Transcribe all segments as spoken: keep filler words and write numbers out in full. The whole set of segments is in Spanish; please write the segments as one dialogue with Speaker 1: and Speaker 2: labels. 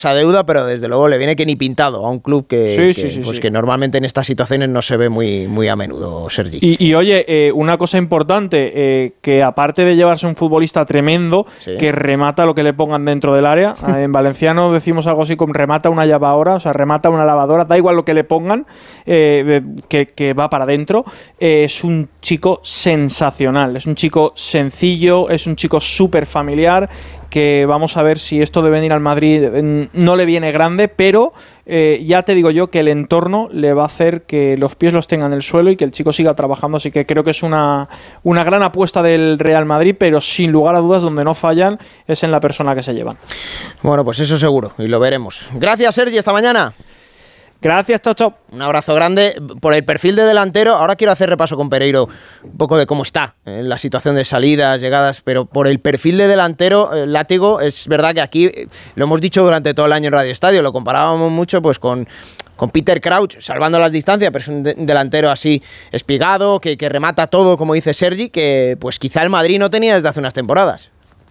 Speaker 1: esa deuda, pero desde luego le viene que ni pintado a un club que,
Speaker 2: sí,
Speaker 1: que,
Speaker 2: sí, sí,
Speaker 1: pues
Speaker 2: sí.
Speaker 1: que normalmente en estas situaciones no se ve muy, muy a menudo, Sergi.
Speaker 2: Y, y oye, eh, una cosa importante, eh, que aparte de llevarse un futbolista tremendo,
Speaker 1: sí.
Speaker 2: que remata lo que le pongan dentro del área, en valenciano decimos algo así como remata una lavadora, o sea, remata una lavadora, da igual lo que le pongan, eh, que, que va para adentro, eh, es un chico sensacional, es un chico sencillo, es un chico súper familiar, que vamos a ver si esto de venir al Madrid no le viene grande, pero eh, ya te digo yo que el entorno le va a hacer que los pies los tengan en el suelo y que el chico siga trabajando, así que creo que es una, una gran apuesta del Real Madrid, pero sin lugar a dudas donde no fallan es en la persona que se llevan.
Speaker 1: Bueno, pues eso seguro, y lo veremos. Gracias, Sergi, hasta mañana.
Speaker 2: Gracias, chao, chao.
Speaker 1: Un abrazo grande. Por el perfil de delantero, ahora quiero hacer repaso con Pereiro un poco de cómo está en la situación de salidas, llegadas, pero por el perfil de delantero, el Látigo, es verdad que aquí, lo hemos dicho durante todo el año en Radio Estadio, lo comparábamos mucho pues con... con Peter Crouch, salvando las distancias, pero es un de- delantero así espigado, que, que remata todo, como dice Sergi, que pues quizá el Madrid no tenía desde hace unas temporadas.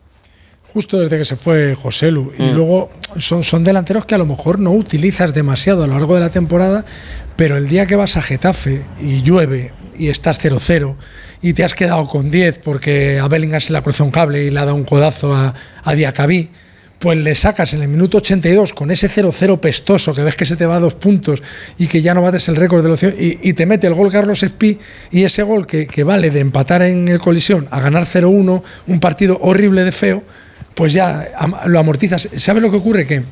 Speaker 3: Justo desde que se fue Joselu. Y mm. luego son, son delanteros que a lo mejor no utilizas demasiado a lo largo de la temporada, pero el día que vas a Getafe y llueve y estás cero cero y te has quedado con diez porque a Bellingham se le ha cruzado un cable y le ha dado un codazo a, a Diacabí, pues le sacas en el minuto ochenta y dos con ese cero cero pestoso que ves que se te va a dos puntos y que ya no bates el récord de los y, y te mete el gol Carlos Espí, y ese gol que, que vale de empatar en el Colisión a ganar cero uno, un partido horrible de feo, pues ya lo amortizas. ¿Sabes lo que ocurre? Que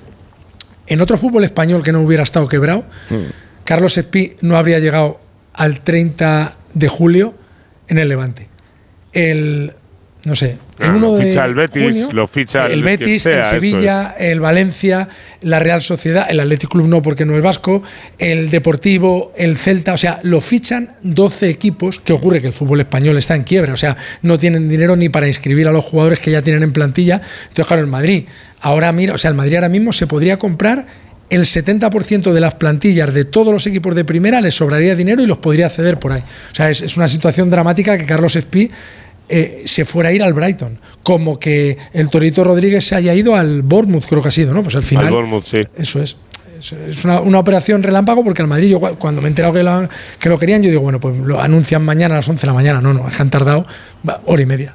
Speaker 3: en otro fútbol español que no hubiera estado quebrado, mm. Carlos Espí no habría llegado al treinta de julio en el Levante. El... no sé, el uno de
Speaker 4: ficha el Betis,
Speaker 3: junio,
Speaker 4: lo ficha
Speaker 3: el,
Speaker 4: el
Speaker 3: Betis,
Speaker 4: sea,
Speaker 3: el Sevilla, es. el Valencia, la Real Sociedad, el Athletic Club no porque no es vasco, el Deportivo, el Celta, o sea, lo fichan doce equipos. ¿Qué ocurre? Que el fútbol español está en quiebra, o sea, no tienen dinero ni para inscribir a los jugadores que ya tienen en plantilla. Entonces, claro, el Madrid, ahora mira, o sea, el Madrid ahora mismo se podría comprar el setenta por ciento de las plantillas de todos los equipos de primera, les sobraría dinero y los podría ceder por ahí. O sea, es, es una situación dramática que Carlos Espí Eh, se fuera a ir al Brighton, como que el Torito Rodríguez se haya ido al Bournemouth, creo que ha sido, ¿no? Pues al final,
Speaker 4: al Bournemouth, sí.
Speaker 3: Eso es. Es una, una operación relámpago, porque al Madrid, yo cuando me he enterado que lo, que lo querían, yo digo, bueno, pues lo anuncian mañana a las once de la mañana. No, no, es que han tardado hora y media.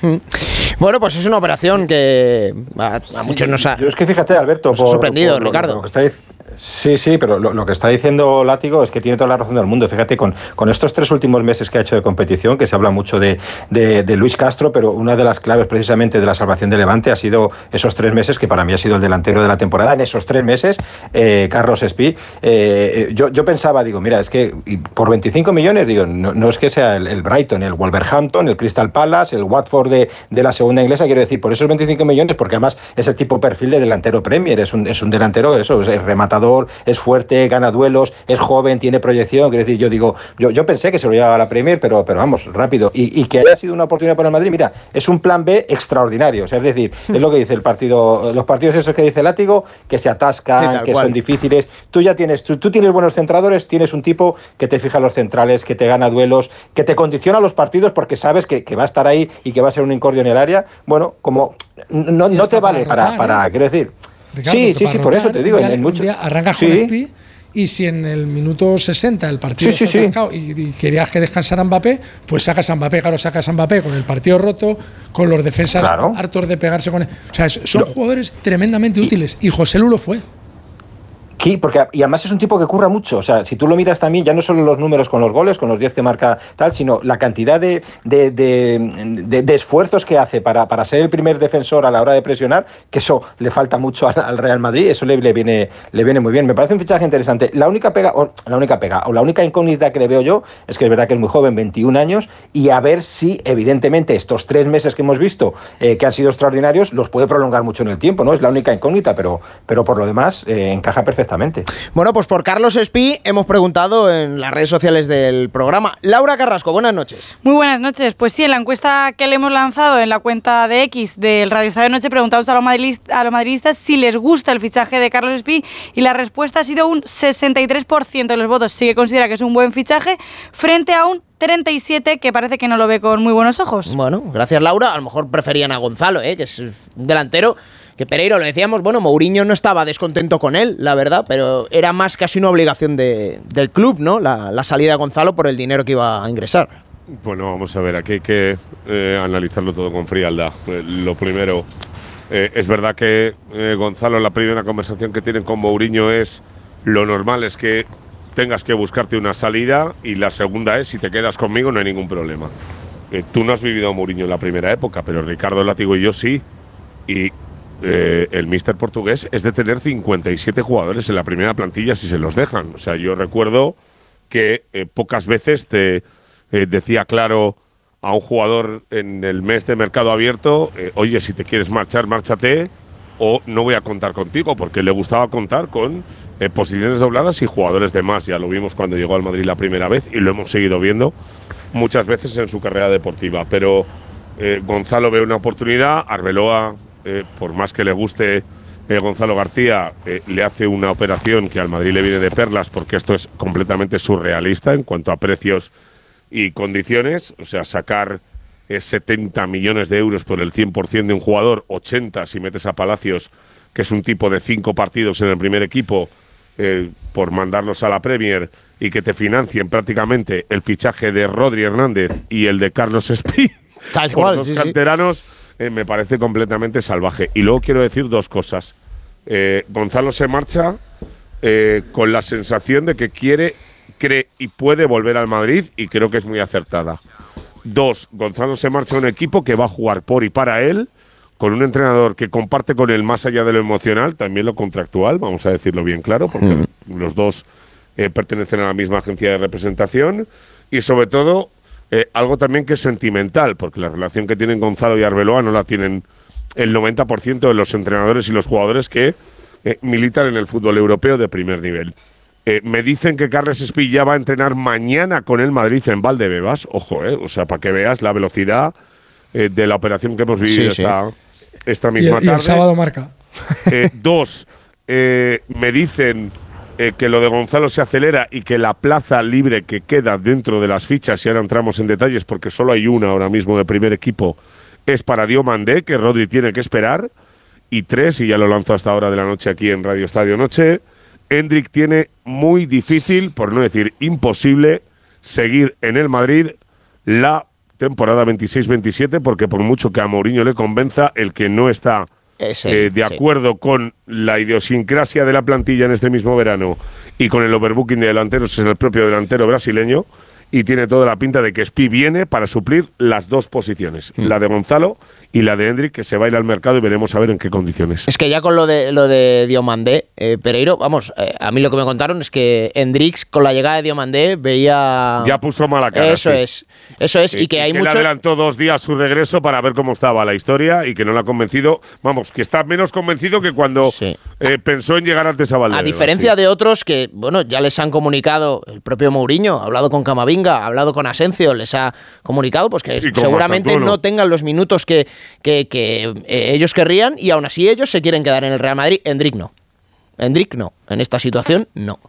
Speaker 1: Bueno, pues es una operación que a, a sí, muchos nos ha,
Speaker 5: yo es que fíjate, Alberto,
Speaker 1: nos
Speaker 5: por,
Speaker 1: ha sorprendido,
Speaker 5: por lo,
Speaker 1: Ricardo.
Speaker 5: Lo que está diciendo. Sí, sí, pero lo, lo que está diciendo Látigo es que tiene toda la razón del mundo. Fíjate, con, con estos tres últimos meses que ha hecho de competición, que se habla mucho de, de, de Luis Castro, pero una de las claves precisamente de la salvación de Levante ha sido esos tres meses, que para mí ha sido el delantero de la temporada. En esos tres meses, eh, Carlos Espí, eh, yo, yo pensaba, digo, mira, es que por veinticinco millones, digo, no, no es que sea el, el Brighton, el Wolverhampton, el Crystal Palace, el Watford de, de la segunda inglesa, quiero decir, por esos veinticinco millones, porque además es el tipo perfil de delantero Premier, es un, es un delantero, eso, es rematador, es fuerte, gana duelos, es joven, tiene proyección. Quiero decir, yo digo, yo, yo pensé que se lo llevaba a la Premier, pero, pero vamos, rápido. Y, y que haya sido una oportunidad para el Madrid, mira, es un plan B extraordinario. O sea, es decir, es lo que dice el partido, los partidos esos que dice Látigo, que se atascan, sí, que cual. son difíciles. Tú ya tienes, tú, tú tienes buenos centradores, tienes un tipo que te fija los centrales, que te gana duelos, que te condiciona los partidos porque sabes que, que va a estar ahí y que va a ser un incordio en el área. Bueno, como no, no te vale para, rotar, para, ¿eh? quiero decir.
Speaker 3: Ricardo,
Speaker 5: sí, sí, sí, por eso te digo.
Speaker 3: Día,
Speaker 5: en mucho...
Speaker 3: arrancas con sí. Espí, y si en el minuto sesenta el partido
Speaker 5: sí,
Speaker 3: está
Speaker 5: sí,
Speaker 3: atascado sí. y, y querías que descansara Mbappé, pues sacas a Mbappé, claro, sacas a Mbappé con el partido roto, con los defensas claro. hartos de pegarse con él. O sea, son no. jugadores tremendamente útiles, y José Lu lo fue.
Speaker 5: Sí, porque y además es un tipo que curra mucho. O sea, si tú lo miras también, ya no solo los números con los goles, con los diez que marca tal, sino la cantidad de, de, de, de, de esfuerzos que hace para, para ser el primer defensor a la hora de presionar, que eso le falta mucho al, al Real Madrid, eso le, le, viene, le viene muy bien. Me parece un fichaje interesante. La única pega, o la única pega, o la única incógnita que le veo yo, es que es verdad que es muy joven, veintiún años, y a ver si, evidentemente, estos tres meses que hemos visto, eh, que han sido extraordinarios, los puede prolongar mucho en el tiempo, ¿no? Es la única incógnita, pero, pero por lo demás, eh, encaja perfectamente.
Speaker 1: Bueno, pues por Carlos Espí hemos preguntado en las redes sociales del programa. Laura Carrasco, buenas noches.
Speaker 6: Muy buenas noches. Pues sí, en la encuesta que le hemos lanzado en la cuenta de X del Radio Estadio Noche, preguntamos a los, madridistas, a los madridistas si les gusta el fichaje de Carlos Espí, y la respuesta ha sido un sesenta y tres por ciento de los votos sí que considera que es un buen fichaje, frente a un treinta y siete por ciento que parece que no lo ve con muy buenos ojos.
Speaker 1: Bueno, gracias, Laura. A lo mejor preferían a Gonzalo, ¿eh? Que es un delantero que Pereiro, lo decíamos, bueno, Mourinho no estaba descontento con él, la verdad, pero era más casi una obligación de, del club, ¿no? La, la salida de Gonzalo por el dinero que iba a ingresar.
Speaker 4: Bueno, vamos a ver, aquí hay que eh, analizarlo todo con frialdad. Eh, lo primero, eh, es verdad que eh, Gonzalo, la primera conversación que tienen con Mourinho es lo normal es que tengas que buscarte una salida, y la segunda es si te quedas conmigo no hay ningún problema. Eh, tú no has vivido a Mourinho en la primera época, pero Ricardo Látigo y yo sí. Y eh, el míster portugués es de tener cincuenta y siete jugadores en la primera plantilla si se los dejan. O sea, yo recuerdo que eh, pocas veces te eh, decía claro a un jugador en el mes de mercado abierto, eh, oye, si te quieres marchar, márchate, o no voy a contar contigo, porque le gustaba contar con eh, posiciones dobladas y jugadores de más. Ya lo vimos cuando llegó al Madrid la primera vez y lo hemos seguido viendo muchas veces en su carrera deportiva. Pero eh, Gonzalo ve una oportunidad, Arbeloa, eh, por más que le guste eh, Gonzalo García, eh, le hace una operación que al Madrid le viene de perlas, porque esto es completamente surrealista en cuanto a precios y condiciones. O sea, sacar eh, setenta millones de euros por el cien por ciento de un jugador, ochenta si metes a Palacios, que es un tipo de cinco partidos en el primer equipo, eh, por mandarlos a la Premier, y que te financien prácticamente el fichaje de Rodri Hernández y el de Carlos Espí,
Speaker 1: Tal
Speaker 4: por
Speaker 1: cual,
Speaker 4: dos
Speaker 1: sí,
Speaker 4: canteranos, sí. Eh, me parece completamente salvaje. Y luego quiero decir dos cosas. Eh, Gonzalo se marcha eh, con la sensación de que quiere, cree y puede volver al Madrid, y creo que es muy acertada. Dos, Gonzalo se marcha a un equipo que va a jugar por y para él, con un entrenador que comparte con él más allá de lo emocional, también lo contractual, vamos a decirlo bien claro, porque mm. los dos eh, pertenecen a la misma agencia de representación, y sobre todo eh, algo también que es sentimental, porque la relación que tienen Gonzalo y Arbeloa no la tienen el noventa por ciento de los entrenadores y los jugadores que eh, militan en el fútbol europeo de primer nivel. Eh, me dicen que Carles Espí ya va a entrenar mañana con el Madrid en Valdebebas, ojo, eh, o sea, para que veas la velocidad eh, de la operación que hemos vivido sí, esta, sí. esta misma
Speaker 3: y,
Speaker 4: tarde.
Speaker 3: Y el sábado marca.
Speaker 4: Eh, dos, eh, me dicen eh, que lo de Gonzalo se acelera y que la plaza libre que queda dentro de las fichas, y ahora entramos en detalles porque solo hay una ahora mismo de primer equipo, es para Diomandé, que Rodri tiene que esperar. Y tres, y ya lo lanzo a esta hora de la noche aquí en Radio Estadio Noche, Endrick tiene muy difícil, por no decir imposible, seguir en el Madrid la temporada veintiséis veintisiete, porque por mucho que a Mourinho le convenza, el que no está
Speaker 1: Ese,
Speaker 4: eh, de acuerdo sí. con la idiosincrasia de la plantilla en este mismo verano y con el overbooking de delanteros es el propio delantero brasileño, y tiene toda la pinta de que Espí viene para suplir las dos posiciones, mm. la de Gonzalo y la de Endrick, que se va a ir al mercado y veremos a ver en qué condiciones.
Speaker 1: Es que ya con lo de lo de Diomandé, eh, Pereiro, vamos, eh, a mí lo que me contaron es que Endrick con la llegada de Diomandé veía…
Speaker 4: Ya puso mala cara.
Speaker 1: Eso
Speaker 4: sí.
Speaker 1: es, eso es, y, y que hay
Speaker 4: que
Speaker 1: mucho…
Speaker 4: le adelantó dos días su regreso para ver cómo estaba la historia, y que no la ha convencido, vamos, que está menos convencido que cuando sí. eh, pensó en llegar antes a Valdebebas.
Speaker 1: A diferencia
Speaker 4: sí.
Speaker 1: de otros que, bueno, ya les han comunicado, el propio Mourinho ha hablado con Camavinga, ha hablado con Asensio, les ha comunicado pues que seguramente no tengan los minutos que, que, que eh, ellos querrían, y aún así ellos se quieren quedar en el Real Madrid. Endrick no. Endrick no. En esta situación no.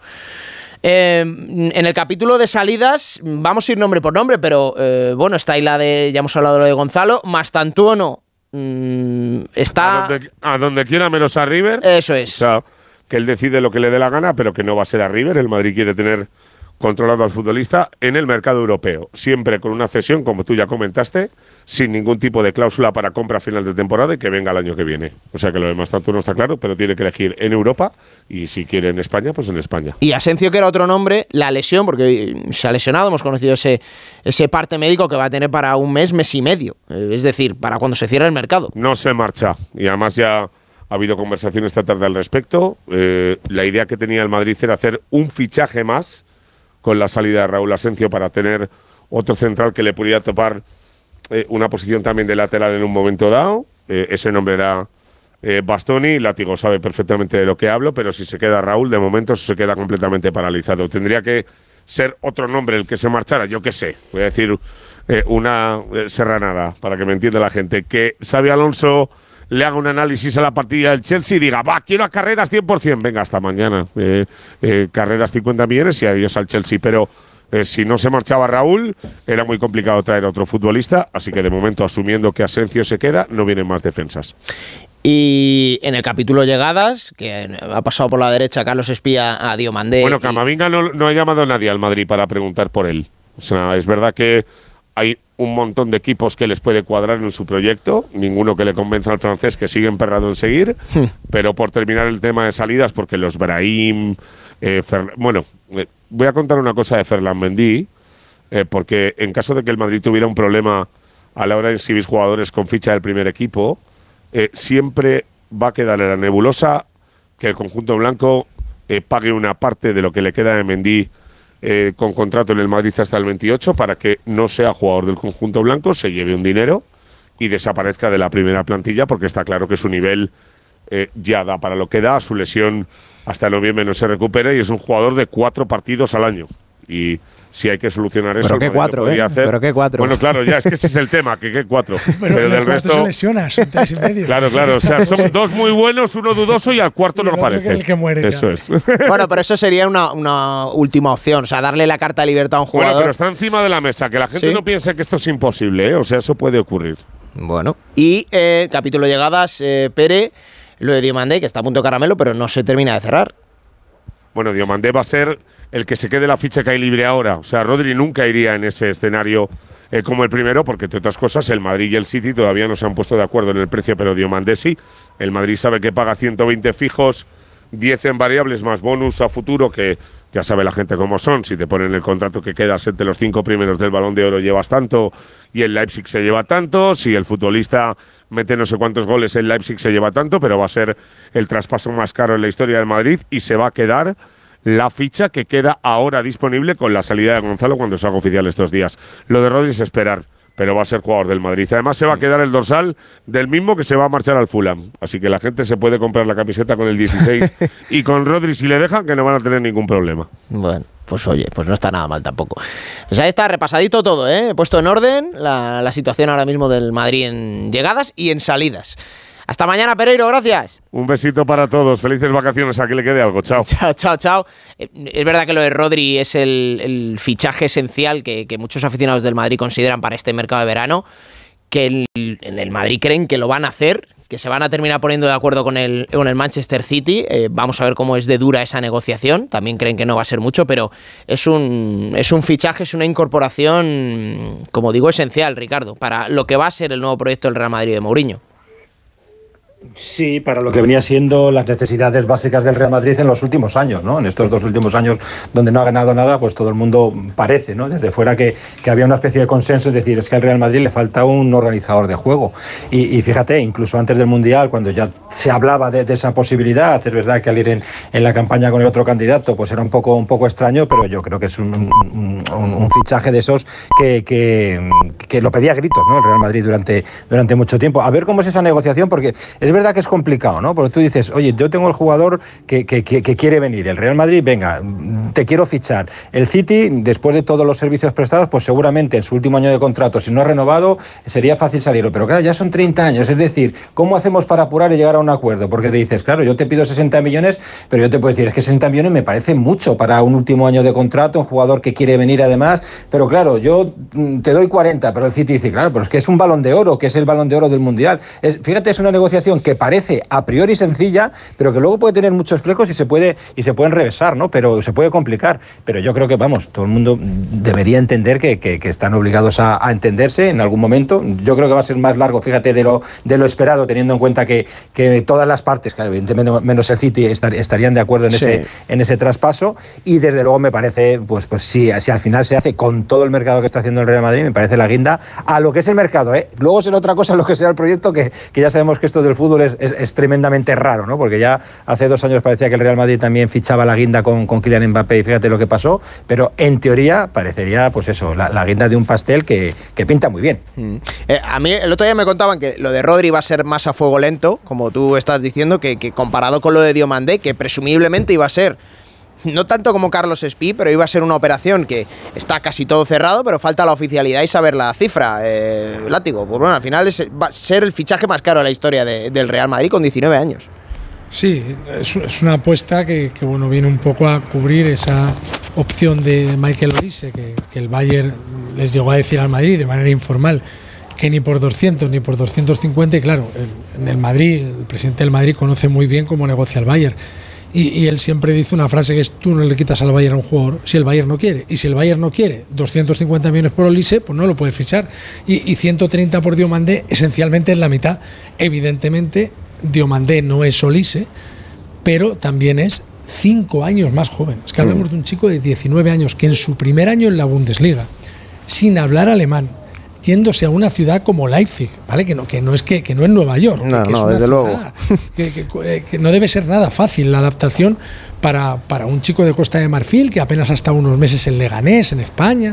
Speaker 1: Eh, en el capítulo de salidas vamos a ir nombre por nombre, pero eh, bueno, está ahí la de, ya hemos hablado de lo de Gonzalo, Mastantuono mmm, está…
Speaker 4: A donde, a donde quiera menos a River.
Speaker 1: Eso es.
Speaker 4: O sea, que él decide lo que le dé la gana, pero que no va a ser a River. El Madrid quiere tener controlado al futbolista en el mercado europeo, siempre con una cesión, como tú ya comentaste, sin ningún tipo de cláusula para compra a final de temporada y que venga el año que viene. O sea que lo demás tanto no está claro, pero tiene que elegir en Europa, y si quiere en España, pues en España.
Speaker 1: Y Asensio, que era otro nombre, la lesión, porque se ha lesionado, hemos conocido ese, ese parte médico que va a tener para un mes, mes y medio, es decir, para cuando se cierre el mercado.
Speaker 4: No se marcha, y además ya ha habido conversación esta tarde al respecto. Eh, la idea que tenía el Madrid era hacer un fichaje más con la salida de Raúl Asensio para tener otro central que le pudiera topar eh, una posición también de lateral en un momento dado. Eh, ese nombre era eh, Bastoni. Látigo sabe perfectamente de lo que hablo, pero si se queda Raúl, de momento se queda completamente paralizado. Tendría que ser otro nombre el que se marchara, yo qué sé. Voy a decir eh, una eh, serranada, para que me entienda la gente. Que Xabi Alonso le haga un análisis a la partida del Chelsea y diga, va, quiero a Carreras cien por ciento, venga, hasta mañana. Eh, eh, Carreras cincuenta millones y adiós al Chelsea. Pero eh, si no se marchaba Raúl, era muy complicado traer a otro futbolista, así que de momento, asumiendo que Asensio se queda, no vienen más defensas.
Speaker 1: Y en el capítulo llegadas, que ha pasado por la derecha Carlos Espía a Diomandé.
Speaker 4: Bueno,
Speaker 1: y...
Speaker 4: Camavinga no, no ha llamado a nadie al Madrid para preguntar por él. O sea, es verdad que hay un montón de equipos que les puede cuadrar en su proyecto, ninguno que le convenza al francés, que sigue emperrado en seguir, hmm. pero por terminar el tema de salidas, porque los Brahim... Eh, Fer, bueno, eh, voy a contar una cosa de Ferland Mendy, eh, porque en caso de que el Madrid tuviera un problema a la hora de inscribir jugadores con ficha del primer equipo, eh, siempre va a quedar en la nebulosa que el conjunto blanco eh, pague una parte de lo que le queda de Mendy eh, con contrato en el Madrid hasta el veintiocho para que no sea jugador del conjunto blanco, se lleve un dinero y desaparezca de la primera plantilla, porque está claro que su nivel eh, ya da para lo que da, su lesión hasta noviembre no se recupera y es un jugador de cuatro partidos al año. Y si hay que solucionar eso,
Speaker 1: pero qué cuatro, ¿eh?
Speaker 4: Hacer.
Speaker 1: Pero qué cuatro.
Speaker 4: Bueno, claro, ya es que ese es el tema, que qué cuatro.
Speaker 3: pero,
Speaker 4: pero del resto
Speaker 3: se lesiona, son tres y medio.
Speaker 4: Claro, claro, o sea, son dos muy buenos, uno dudoso y al cuarto y no aparece.
Speaker 3: El que muere,
Speaker 4: eso
Speaker 3: claro.
Speaker 4: es.
Speaker 1: Bueno, pero eso sería una, una última opción, o sea, darle la carta de libertad a un jugador.
Speaker 4: Bueno, pero está encima de la mesa, que la gente ¿sí? no piense que esto es imposible, ¿eh? O sea, eso puede ocurrir.
Speaker 1: Bueno, y eh, capítulo llegadas, eh, Pere, lo de Diomandé, que está a punto de caramelo, pero no se termina de cerrar.
Speaker 4: Bueno, Diomandé va a ser el que se quede la ficha que hay libre ahora. O sea, Rodri nunca iría en ese escenario eh, como el primero, porque entre otras cosas el Madrid y el City todavía no se han puesto de acuerdo en el precio, pero Diomandé sí. El Madrid sabe que paga ciento veinte fijos, diez en variables más bonus a futuro, que ya sabe la gente cómo son. Si te ponen el contrato que quedas entre los cinco primeros del Balón de Oro llevas tanto y el Leipzig se lleva tanto. Si el futbolista mete no sé cuántos goles, el Leipzig se lleva tanto, pero va a ser el traspaso más caro en la historia del Madrid y se va a quedar la ficha que queda ahora disponible con la salida de Gonzalo cuando se haga oficial estos días. Lo de Rodri es esperar, pero va a ser jugador del Madrid. Además se va a quedar el dorsal del mismo que se va a marchar al Fulham. Así que la gente se puede comprar la camiseta con el dieciséis y con Rodri si le dejan, que no van a tener ningún problema.
Speaker 1: Bueno, pues oye, pues no está nada mal tampoco. Pues ahí está, repasadito todo, ¿eh? He puesto en orden la, la situación ahora mismo del Madrid en llegadas y en salidas. Hasta mañana, Pereiro, gracias.
Speaker 4: Un besito para todos, felices vacaciones, a que le quede algo, chao.
Speaker 1: Chao, chao, chao. Es verdad que lo de Rodri es el, el fichaje esencial que, que muchos aficionados del Madrid consideran para este mercado de verano, que el, en el Madrid creen que lo van a hacer, que se van a terminar poniendo de acuerdo con el, con el Manchester City. Eh, vamos a ver cómo es de dura esa negociación, también creen que no va a ser mucho, pero es un, es un fichaje, es una incorporación, como digo, esencial, Ricardo, para lo que va a ser el nuevo proyecto del Real Madrid de Mourinho.
Speaker 5: Sí, para lo que venía siendo las necesidades básicas del Real Madrid en los últimos años, ¿no? En estos dos últimos años donde no ha ganado nada, pues todo el mundo parece, ¿no? Desde fuera que, que había una especie de consenso, es decir, es que al Real Madrid le falta un organizador de juego. Y, y fíjate, incluso antes del Mundial, cuando ya se hablaba de, de esa posibilidad, es verdad que al ir en, en la campaña con el otro candidato, pues era un poco, un poco extraño, pero yo creo que es un, un, un, un fichaje de esos que, que, que lo pedía a gritos, ¿no? El Real Madrid durante, durante mucho tiempo. A ver cómo es esa negociación, porque es verdad que es complicado, ¿no? Porque tú dices, oye, yo tengo el jugador que, que, que, que quiere venir, el Real Madrid, venga, te quiero fichar. El City, después de todos los servicios prestados, pues seguramente en su último año de contrato, si no ha renovado, sería fácil salirlo. Pero claro, ya son treinta años, es decir, ¿cómo hacemos para apurar y llegar a un acuerdo? Porque te dices, claro, yo te pido sesenta millones, pero yo te puedo decir, es que sesenta millones me parece mucho para un último año de contrato, un jugador que quiere venir además, pero claro, yo te doy cuarenta, pero el City dice, claro, pero es que es un Balón de Oro, que es el Balón de Oro del Mundial. Es, fíjate, es una negociación que parece a priori sencilla, pero que luego puede tener muchos flecos y se puede y se pueden revesar, ¿no? Pero se puede complicar. Pero yo creo que, vamos, todo el mundo debería entender que, que, que están obligados a, a entenderse en algún momento. Yo creo que va a ser más largo, fíjate, de lo, de lo esperado, teniendo en cuenta que, que todas las partes, claro, evidentemente menos el City, estar, estarían de acuerdo en, sí. ese, en ese traspaso. Y desde luego me parece, pues, pues sí, si al final se hace con todo el mercado que está haciendo el Real Madrid, me parece la guinda a lo que es el mercado, ¿eh? Luego será otra cosa lo que sea el proyecto, que, que ya sabemos que esto del fútbol es, es, es tremendamente raro, ¿no? Porque ya hace dos años parecía que el Real Madrid también fichaba la guinda con, con Kylian Mbappé y fíjate lo que pasó, pero en teoría parecería, pues eso, la, la guinda de un pastel que, que pinta muy bien.
Speaker 1: Mm. Eh, a mí el otro día me contaban que lo de Rodri va a ser más a fuego lento, como tú estás diciendo, que, que comparado con lo de Diomandé, que presumiblemente iba a ser no tanto como Carlos Espí, pero iba a ser una operación que está casi todo cerrado, pero falta la oficialidad y saber la cifra. Eh, látigo, pues bueno, al final es, va a ser el fichaje más caro de la historia de, del Real Madrid con diecinueve años.
Speaker 3: Sí, es, es una apuesta que, que bueno, viene un poco a cubrir esa opción de Michael Olise, que, que el Bayern les llegó a decir al Madrid de manera informal que ni por doscientos ni por doscientos cincuenta, y claro, el, en el Madrid, el presidente del Madrid conoce muy bien cómo negocia el Bayern. Y, y él siempre dice una frase que es: tú no le quitas al Bayern a un jugador si el Bayern no quiere. Y si el Bayern no quiere doscientos cincuenta millones por Olise, pues no lo puede fichar. Y, y ciento treinta por Diomandé, esencialmente es la mitad. Evidentemente, Diomandé no es Olise, pero también es cinco años más joven. Es que hablamos de un chico de diecinueve años que en su primer año en la Bundesliga, sin hablar alemán, yéndose a una ciudad como Leipzig, ¿vale? Que no, que no es que, que no es Nueva York,
Speaker 1: no,
Speaker 3: que, que
Speaker 1: no,
Speaker 3: es una
Speaker 1: desde
Speaker 3: ciudad,
Speaker 1: luego.
Speaker 3: Que, que, que no debe ser nada fácil la adaptación para, para un chico de Costa de Marfil que apenas ha estado unos meses en Leganés, en España,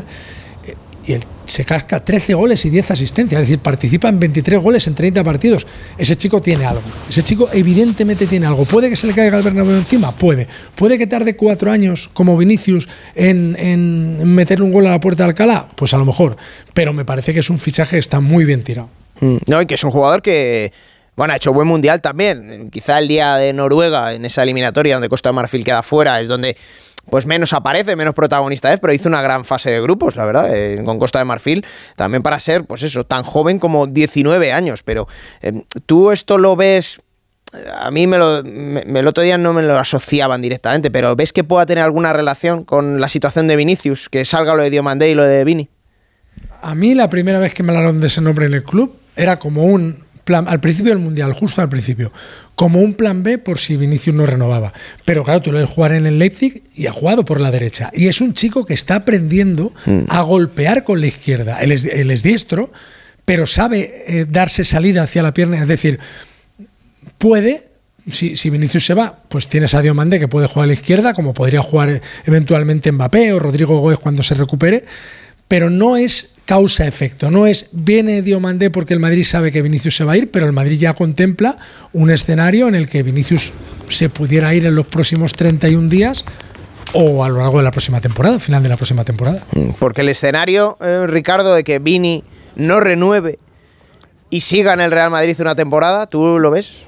Speaker 3: y él se casca trece goles y diez asistencias, es decir, participa en veintitrés goles en treinta partidos. Ese chico tiene algo, ese chico evidentemente tiene algo. ¿Puede que se le caiga el Bernabéu encima? Puede. ¿Puede que tarde cuatro años, como Vinicius, en, en meterle un gol a la puerta de Alcalá? Pues a lo mejor, pero me parece que es un fichaje que está muy bien tirado.
Speaker 1: No, y que es un jugador que, bueno, ha hecho buen mundial también. Quizá el día de Noruega, en esa eliminatoria donde Costa de Marfil queda fuera, es donde pues menos aparece, menos protagonista es, pero hizo una gran fase de grupos, la verdad, eh, con Costa de Marfil, también para ser, pues eso, tan joven como diecinueve años. Pero eh, tú esto lo ves, a mí me lo, me, el otro día no me lo asociaban directamente, pero ¿ves que pueda tener alguna relación con la situación de Vinicius, que salga lo de Diomandé y lo de Vini?
Speaker 3: A mí la primera vez que me hablaron de ese nombre en el club era como un plan, al principio del Mundial, justo al principio, como un plan B por si Vinicius no renovaba. Pero claro, tú lo ves jugar en el Leipzig y ha jugado por la derecha. Y es un chico que está aprendiendo mm. a golpear con la izquierda. Él es, él es diestro, pero sabe eh, darse salida hacia la pierna. Es decir, puede, si, si Vinicius se va, pues tienes a Diomandé que puede jugar a la izquierda, como podría jugar eventualmente Mbappé o Rodrigo Goes cuando se recupere, pero no es causa-efecto, no es viene Diomandé porque el Madrid sabe que Vinicius se va a ir, pero el Madrid ya contempla un escenario en el que Vinicius se pudiera ir en los próximos treinta y un días o a lo largo de la próxima temporada, final de la próxima temporada.
Speaker 1: Porque el escenario, eh, Ricardo, de que Vini no renueve y siga en el Real Madrid una temporada, ¿tú lo ves?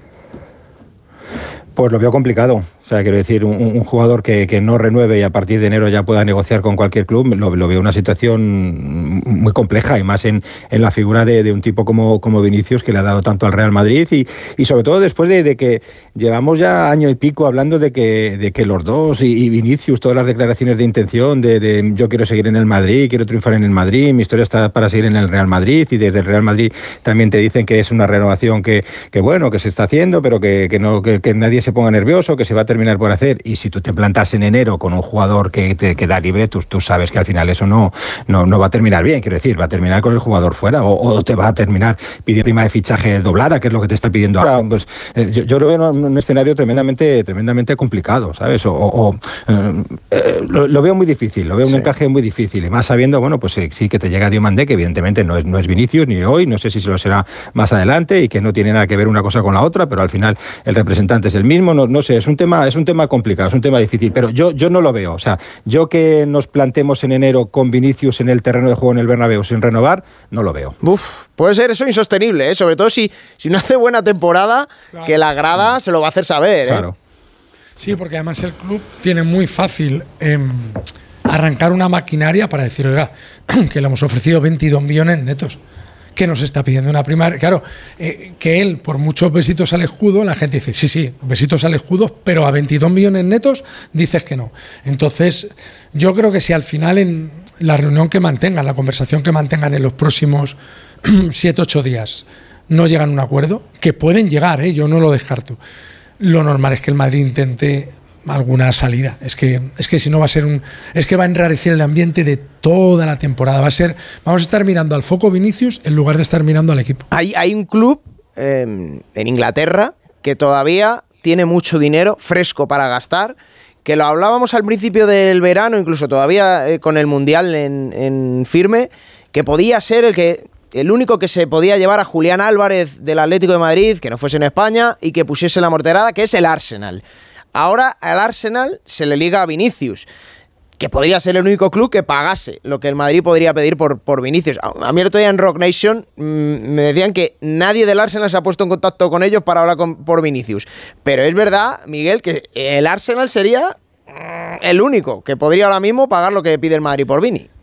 Speaker 5: Pues lo veo complicado. O sea, quiero decir, un, un jugador que, que no renueve y a partir de enero ya pueda negociar con cualquier club, lo, lo veo una situación muy compleja, y más en, en la figura de, de un tipo como, como Vinicius, que le ha dado tanto al Real Madrid, y, y sobre todo después de, de que llevamos ya año y pico hablando de que, de que los dos, y, y Vinicius, todas las declaraciones de intención, de, de yo quiero seguir en el Madrid, quiero triunfar en el Madrid, mi historia está para seguir en el Real Madrid, y desde el Real Madrid también te dicen que es una renovación que, que bueno, que se está haciendo, pero que, que, no, que, que nadie se ponga nervioso, que se va a terminar por hacer. Y si tú te plantas en enero con un jugador que te queda libre, tú, tú sabes que al final eso no, no, no va a terminar bien, quiero decir, va a terminar con el jugador fuera, o, o te va a terminar pidiendo prima de fichaje doblada, que es lo que te está pidiendo ahora. Pues, eh, yo, yo lo veo en un escenario tremendamente, tremendamente complicado, ¿sabes? O, o eh, eh, lo, lo veo muy difícil, lo veo un sí. encaje muy difícil, y más sabiendo, bueno, pues eh, sí que te llega Diomandé, que evidentemente no es, no es Vinicius ni hoy, no sé si se lo será más adelante, y que no tiene nada que ver una cosa con la otra, pero al final el representante es el mismo, no, no sé, es un tema, es un tema complicado, es un tema difícil, pero yo, yo no lo veo. O sea, yo que nos plantemos en enero con Vinicius en el terreno de juego en el Bernabéu sin renovar, no lo veo.
Speaker 1: Uf, puede ser eso insostenible, ¿eh? Sobre todo si, si no hace buena temporada, claro, que la grada se lo va a hacer saber. ¿eh?
Speaker 5: Claro.
Speaker 3: Sí, porque además el club tiene muy fácil eh, arrancar una maquinaria para decir, oiga, que le hemos ofrecido veintidós millones netos. Que nos está pidiendo una prima. Claro, eh, que él, por muchos besitos al escudo, la gente dice, sí, sí, besitos al escudo, pero a veintidós millones netos dices que no. Entonces, yo creo que si al final en la reunión que mantengan, la conversación que mantengan en los próximos siete, ocho días, no llegan a un acuerdo, que pueden llegar, ¿eh? Yo no lo descarto. Lo normal es que el Madrid intente alguna salida. Es que, es que si no va a ser un... Es que va a enrarecer el ambiente de toda la temporada. Va a ser... Vamos a estar mirando al foco Vinicius en lugar de estar mirando al equipo.
Speaker 1: Hay, hay un club eh, en Inglaterra que todavía tiene mucho dinero fresco para gastar, que lo hablábamos al principio del verano, incluso todavía eh, con el Mundial en, en firme, que podía ser el que... el único que se podía llevar a Julián Álvarez del Atlético de Madrid, que no fuese en España y que pusiese la morterada, que es el Arsenal. Ahora al Arsenal se le liga a Vinicius, que podría ser el único club que pagase lo que el Madrid podría pedir por, por Vinicius. A mí el otro día en Rock Nation mmm, me decían que nadie del Arsenal se ha puesto en contacto con ellos para hablar con, por Vinicius. Pero es verdad, Miguel, que el Arsenal sería el único que podría ahora mismo pagar lo que pide el Madrid por Vini.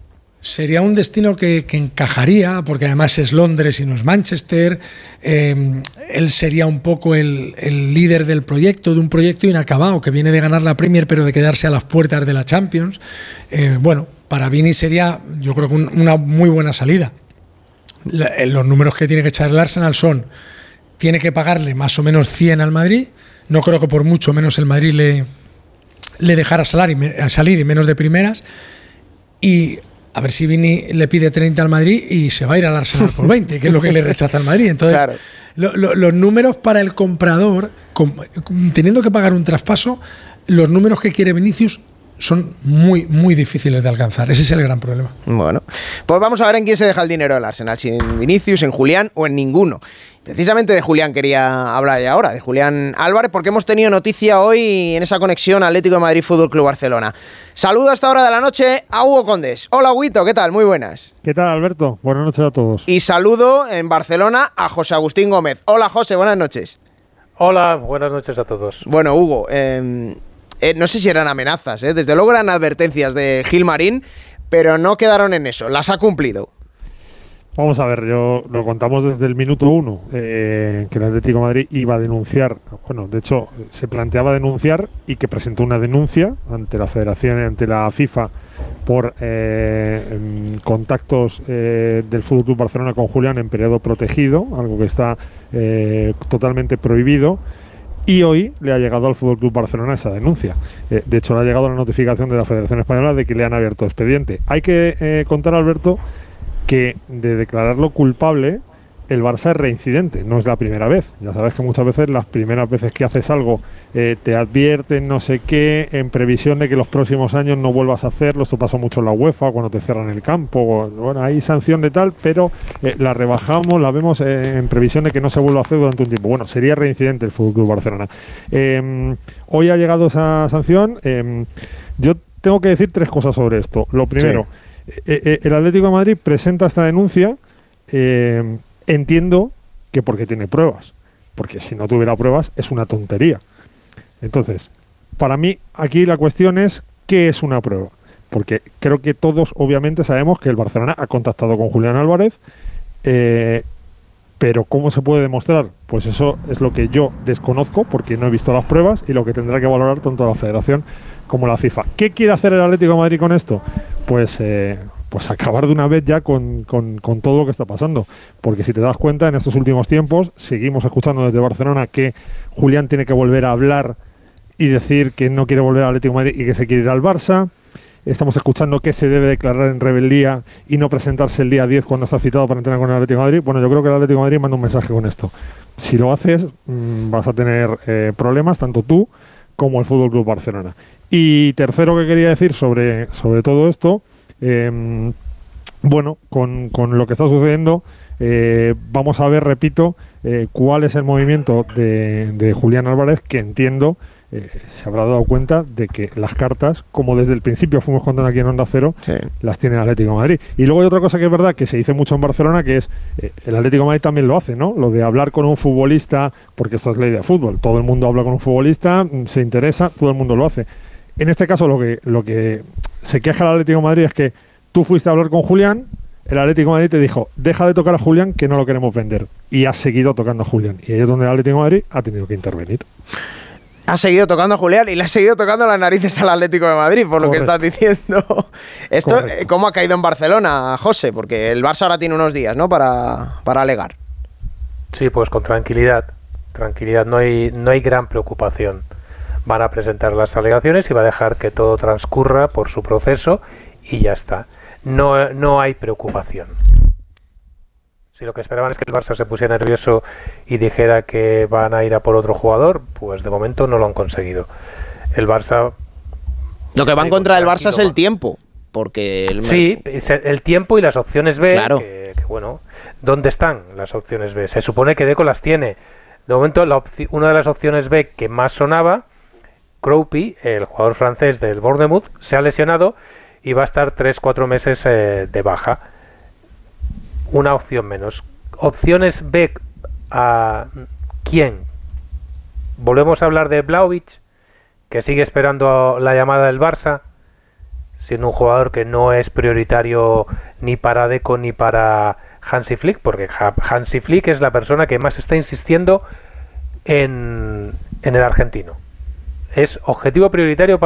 Speaker 3: sería un destino que, que encajaría, porque además es Londres y no es Manchester. Eh, él sería un poco el, el líder del proyecto, de un proyecto inacabado, que viene de ganar la Premier pero de quedarse a las puertas de la Champions. Eh, bueno, para Vini sería, yo creo que un, una muy buena salida. La, los números que tiene que echar el Arsenal son, tiene que pagarle más o menos cien al Madrid. No creo que por mucho menos el Madrid le, le dejara salir, a salir y menos de primeras. Y a ver si Vini le pide treinta al Madrid y se va a ir al Arsenal por veinte, que es lo que le rechaza al Madrid. Entonces, claro. lo, lo, los números para el comprador, con, teniendo que pagar un traspaso, los números que quiere Vinicius son muy, muy difíciles de alcanzar. Ese es el gran problema.
Speaker 1: Bueno, pues vamos a ver en quién se deja el dinero del Arsenal, si en Vinicius, en Julián o en ninguno. Precisamente de Julián quería hablar ya ahora, de Julián Álvarez, porque hemos tenido noticia hoy en esa conexión Atlético de Madrid Fútbol Club Barcelona. Saludo a esta hora de la noche a Hugo Condés. Hola, Huguito, ¿qué tal? Muy buenas.
Speaker 7: ¿Qué tal, Alberto? Buenas noches a todos.
Speaker 1: Y saludo en Barcelona a José Agustín Gómez. Hola, José, buenas noches.
Speaker 8: Hola, buenas noches a todos.
Speaker 1: Bueno, Hugo, eh, eh, no sé si eran amenazas, ¿eh? Desde luego eran advertencias de Gilmarín, pero no quedaron en eso, las ha cumplido.
Speaker 7: Vamos a ver, yo lo contamos desde el minuto uno, eh, que el Atlético de Madrid iba a denunciar, bueno, de hecho se planteaba denunciar y que presentó una denuncia ante la Federación y ante la FIFA por eh, contactos eh, del F C Barcelona con Julián en periodo protegido, algo que está eh, totalmente prohibido. Y hoy le ha llegado al F C Barcelona esa denuncia. Eh, de hecho, le ha llegado la notificación de la Federación Española de que le han abierto expediente. Hay que eh, contar, Alberto, que de declararlo culpable, el Barça es reincidente, no es la primera vez. Ya sabes que muchas veces, las primeras veces que haces algo, eh, te advierten no sé qué, en previsión de que los próximos años no vuelvas a hacerlo. Esto pasó mucho en la UEFA, cuando te cierran el campo. Bueno, hay sanción de tal, pero eh, la rebajamos, la vemos eh, en previsión de que no se vuelva a hacer durante un tiempo. Bueno, sería reincidente el F C Barcelona. Eh, hoy ha llegado esa sanción. Eh, yo tengo que decir tres cosas sobre esto. Lo primero... Sí. Eh, eh, el Atlético de Madrid presenta esta denuncia, eh, entiendo que porque tiene pruebas, porque si no tuviera pruebas es una tontería. Entonces, para mí aquí la cuestión es ¿qué es una prueba? Porque creo que todos obviamente sabemos que el Barcelona ha contactado con Julián Álvarez, eh, pero ¿cómo se puede demostrar? Pues eso es lo que yo desconozco porque no he visto las pruebas y lo que tendrá que valorar tanto la Federación como la FIFA. ¿Qué quiere hacer el Atlético de Madrid con esto? Pues, eh, pues acabar de una vez ya con, con, con todo lo que está pasando. Porque si te das cuenta, en estos últimos tiempos seguimos escuchando desde Barcelona que Julián tiene que volver a hablar y decir que no quiere volver al Atlético de Madrid y que se quiere ir al Barça. Estamos escuchando que se debe declarar en rebeldía y no presentarse el día diez cuando está citado para entrenar con el Atlético de Madrid. Bueno, yo creo que el Atlético de Madrid manda un mensaje con esto. Si lo haces, mmm, vas a tener eh, problemas, tanto tú como el F C Barcelona. Y tercero que quería decir sobre, sobre todo esto, eh, bueno, con, con lo que está sucediendo, eh, vamos a ver, repito, eh, cuál es el movimiento de, de Julián Álvarez, que entiendo eh, se habrá dado cuenta de que las cartas, como desde el principio fuimos contando aquí en Onda Cero, sí, las tiene el Atlético de Madrid. Y luego hay otra cosa que es verdad, que se dice mucho en Barcelona, que es, eh, el Atlético de Madrid también lo hace, ¿no? Lo de hablar con un futbolista, porque esto es ley de fútbol, todo el mundo habla con un futbolista, se interesa, todo el mundo lo hace. En este caso lo que, lo que se queja el Atlético de Madrid es que tú fuiste a hablar con Julián, el Atlético de Madrid te dijo, deja de tocar a Julián que no lo queremos vender. Y has seguido tocando a Julián. Y ahí es donde el Atlético de Madrid ha tenido que intervenir.
Speaker 1: Ha seguido tocando a Julián y le ha seguido tocando las narices al Atlético de Madrid, por Correcto. Lo que estás diciendo. Esto, Correcto. ¿Cómo ha caído en Barcelona, José? Porque el Barça ahora tiene unos días, ¿no?, para, para alegar.
Speaker 8: Sí, pues con tranquilidad. Tranquilidad, no hay, no hay gran preocupación. Van a presentar las alegaciones y va a dejar que todo transcurra por su proceso y ya está. No, no hay preocupación. Si lo que esperaban es que el Barça se pusiera nervioso y dijera que van a ir a por otro jugador, pues de momento no lo han conseguido. El Barça...
Speaker 1: Lo que va en contra del Barça es el tiempo. Porque el...
Speaker 8: Sí, el tiempo y las opciones B,
Speaker 1: claro.
Speaker 8: que, que bueno, ¿dónde están las opciones B? Se supone que Deco las tiene. De momento, la una de las opciones B que más sonaba, Kroupy, el jugador francés del Bournemouth, se ha lesionado y va a estar tres cuatro meses eh, de baja. Una opción menos. Opciones B, ¿a quién? Volvemos a hablar de Vlahovic, que sigue esperando la llamada del Barça. siendo un jugador que no es prioritario ni para Deco ni para Hansi Flick, porque Hansi Flick es la persona que más está insistiendo en, en el argentino. Es objetivo prioritario para